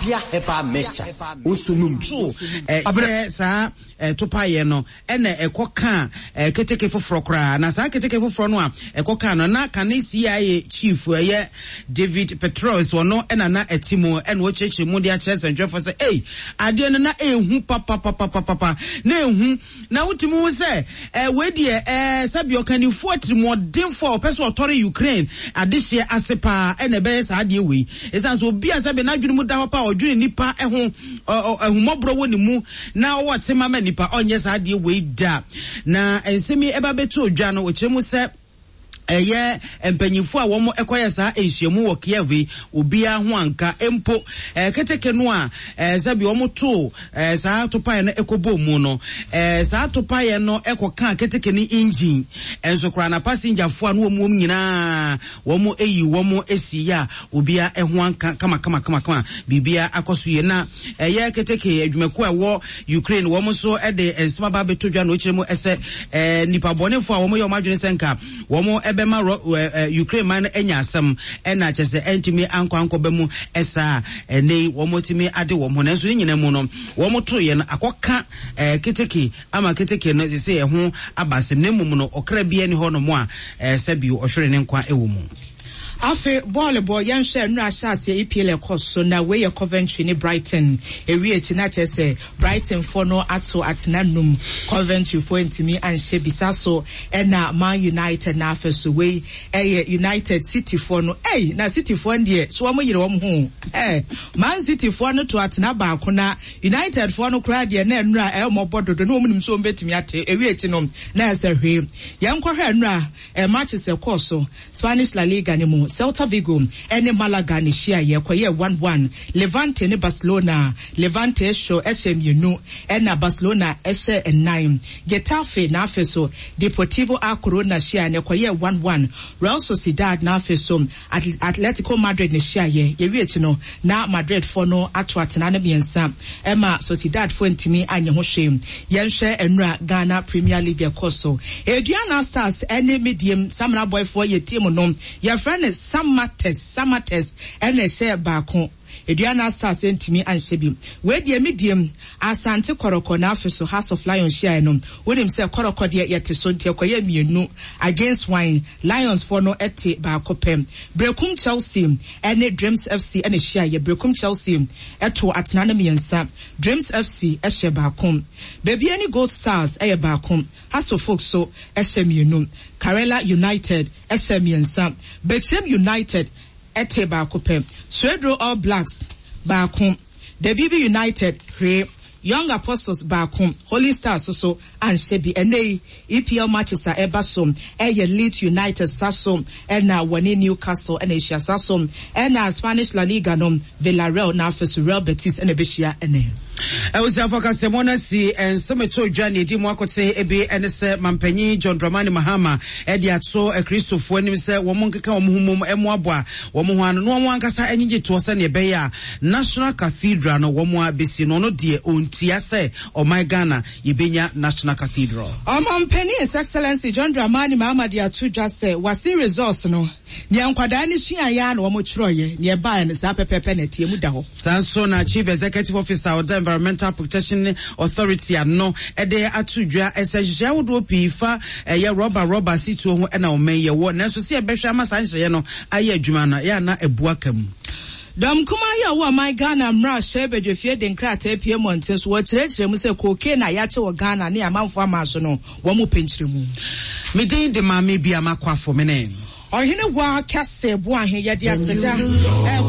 Apia hepa mixture. Usunum. So, sa topaye no ene ekoka keteke foforo kra na sa keteke foforo no a ekoka no na CIA chief ye David Petros wono ena na etimo ene wo cheche mu dia chese ndwefo se ade no na ehu papa na ehu na utimu se we die sabi okanifo atrimo denfo person otore Ukraine adehye asepa ene be sa ade we esan so obi asabe na dwunu mu da ho pa odwunu nipa ehumobro woni mu na wo tema ma nipa onye sa ade we da na ensemi eba betu odwa no ochemu se empanyifo a womo ekoye sa enhyiamu wo Kiev obia ho anka empo keteke no a sabi womo to sa topaye no ekobo mu no sa topaye no ekoka keteke ni engine enso kra na passenger fo no womo nyina womo womo esiya obia ho anka kama bibia akosuye na keteke adwumako a wo Ukraine womo so de ensema ba betodwa no chiremu ese nipa bonefo a womo ye omadwene senka womo bema Ukraine man enya asem ena chese entimi anko bemu esa nei womotimi ade womo na so nyina mu no womoto ye na akoka keteke ama keteke no se ho abasem ne mu no okra bia ni ho no mo a sabi ohwere ne nkwa ewo mu Afe boy yanshe nra shase EPL cost na we ye Coventry ni Brighton ewie china chese Brighton for no ato atenanum Coventry for ntimi anhye bisaso ena Man United na afeso we United City for no na City for ndie so wo yire wo ho Man City for no to atena ba ko na United for no kra de na nra mo bododo na omunim so mbetimi ate ewie chi no na ese hwe yankwa hwe nra matches e course Spanish La Liga ni mu Celta Vigo ene Malaga ni shia ye kwaye 1-1 Levante ni Barcelona Levante show SMU ena Barcelona eshe 9 Getafe na afeso Deportivo A Corona shia ne kwaye 1-1 Real Sociedad na afeso Atletico Madrid ni shia ye wiech no na Madrid for no ato atena na biensa ema Sociedad for ntimi anye ho hwem yenhwe enra Ghana Premier League koso Eduana Stars ene medium Samra Boy for ye team no your friend Samates ene share baako Eduana Stars ntimi anhyebi we de medium Asante Koroko na afeso House of Lions share no wonim se Koroko de yete so ntia kwaye mienu against wine Lions for no ete baako pem Brekum Chelsea ene Dreams FC ene share ye Brekum Chelsea eto atena na miensa Dreams FC ehye baako baby any Gold Stars eye baako House of Folk so ehye mienu Karela United ehye miensa Bechem United ete baako pem Swedro All Blacks baako the BB United Young Apostles baako Holy Stars so anshebi ene EPL matches are ebasom Leeds United sasom ena wani Newcastle ena Asia sasom ena Spanish La Liga no Villarreal na afeso Real Betis ena beshia ene Eusa focus semona si ensometo dwane di mu akote ebe ene se mampanyi John Dramani Mahama edi ato Christopher anim se wo monkeka wo humum emu aboa wo ho ano no wo ankasa anyije to se ne be ya National Cathedral no wo mo abesi no no de ontia se o my Ghana yebenya National Cathedral Mampanyi His Excellency John Dramani Mahama di ato dwa se wasi results no ne ankwada ni sua ya na wo mo kyroye ne ba ne sa pepepe na tie mu da ho Sanso na Chief Executive Officer of the Environmental Protection Authority ano ede atudwa esehye wodo pifa ye rubber situ ho na o menye wo na so se ebehwa masanhye no aye adwuma na ya na ebuakam Dam kuma ya wo my Ghana mra shebe dwefie de nkrata apie monten so wo kyerɛkyerɛ mu sɛ koke na ya che wo Ghana ne amanfo amaso no wo mu penkyere mu medin de mame bia makwafo menen Ohene wa kase bo ahe ye de aseda